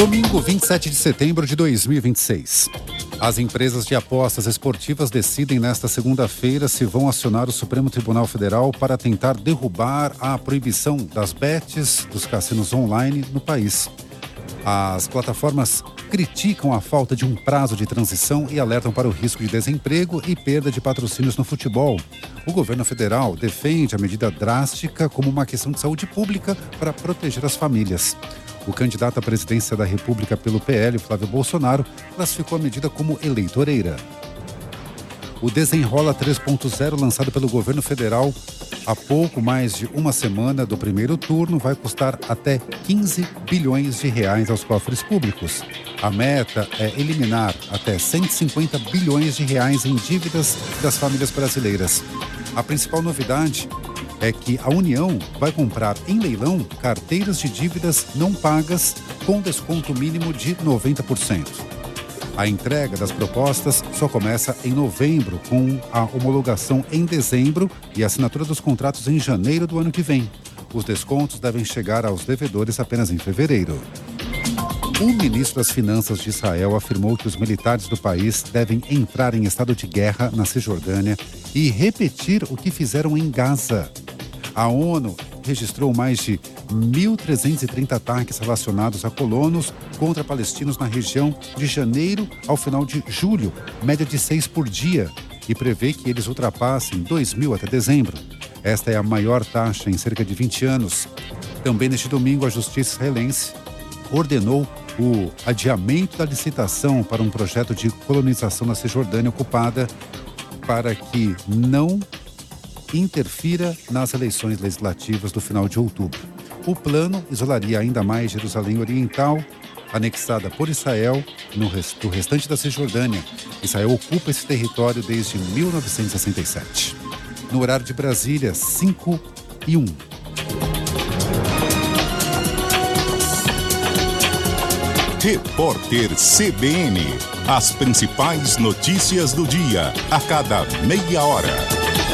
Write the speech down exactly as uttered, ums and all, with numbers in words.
Domingo, vinte e sete de setembro de dois mil e vinte e seis. As empresas de apostas esportivas decidem nesta segunda-feira se vão acionar o Supremo Tribunal Federal para tentar derrubar a proibição das bets dos cassinos online no país. As plataformas criticam a falta de um prazo de transição e alertam para o risco de desemprego e perda de patrocínios no futebol. O governo federal defende a medida drástica como uma questão de saúde pública para proteger as famílias. O candidato à presidência da República pelo P L, Flávio Bolsonaro, classificou a medida como eleitoreira. O Desenrola três ponto zero, lançado pelo governo federal há pouco mais de uma semana do primeiro turno, vai custar até quinze bilhões de reais aos cofres públicos. A meta é eliminar até cento e cinquenta bilhões de reais em dívidas das famílias brasileiras. A principal novidade é que a União vai comprar em leilão carteiras de dívidas não pagas com desconto mínimo de noventa por cento. A entrega das propostas só começa em novembro, com a homologação em dezembro e a assinatura dos contratos em janeiro do ano que vem. Os descontos devem chegar aos devedores apenas em fevereiro. O ministro das Finanças de Israel afirmou que os militares do país devem entrar em estado de guerra na Cisjordânia e repetir o que fizeram em Gaza. A ONU registrou mais de mil trezentos e trinta ataques relacionados a colonos contra palestinos na região de janeiro ao final de julho, média de seis por dia, e prevê que eles ultrapassem dois mil até dezembro. Esta é a maior taxa em cerca de vinte anos. Também neste domingo, a Justiça israelense ordenou o adiamento da licitação para um projeto de colonização na Cisjordânia ocupada para que não interfira nas eleições legislativas do final de outubro. O plano isolaria ainda mais Jerusalém Oriental, anexada por Israel no rest- do restante da Cisjordânia. Israel ocupa esse território desde mil novecentos e sessenta e sete. No horário de Brasília, cinco e um. Repórter C B N. As principais notícias do dia, a cada meia hora.